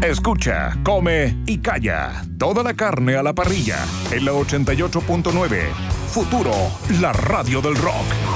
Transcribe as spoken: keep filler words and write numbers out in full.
Escucha, come y calla. Toda la carne a la parrilla. En la ochenta y ocho punto nueve. Futuro, la radio del rock.